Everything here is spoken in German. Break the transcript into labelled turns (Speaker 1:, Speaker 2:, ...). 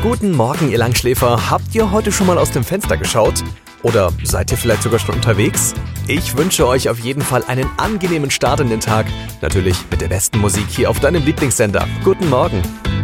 Speaker 1: Guten Morgen, ihr Langschläfer. Habt ihr heute schon mal aus dem Fenster geschaut? Oder seid ihr vielleicht sogar schon unterwegs? Ich wünsche euch auf jeden Fall einen angenehmen Start in den Tag. Natürlich mit der besten Musik hier auf deinem Lieblingssender. Guten Morgen.